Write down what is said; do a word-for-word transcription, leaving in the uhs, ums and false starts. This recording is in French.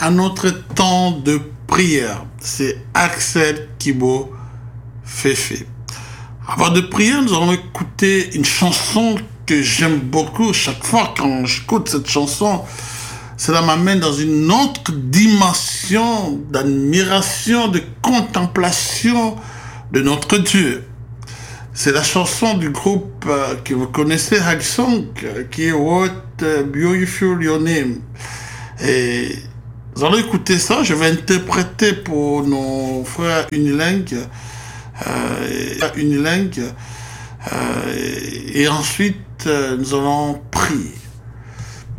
à notre temps de prière. C'est Axel Kibo Féfé. Avant de prier, nous allons écouter une chanson que j'aime beaucoup. Chaque fois quand j'écoute cette chanson, cela m'amène dans une autre dimension d'admiration, de contemplation de notre Dieu. C'est la chanson du groupe euh, que vous connaissez, Hagsong, euh, qui est What Beautiful Your Name. Et nous allons écouter ça. Je vais interpréter pour nos frères unilingues, euh, unilingues, euh, et ensuite euh, nous allons prier.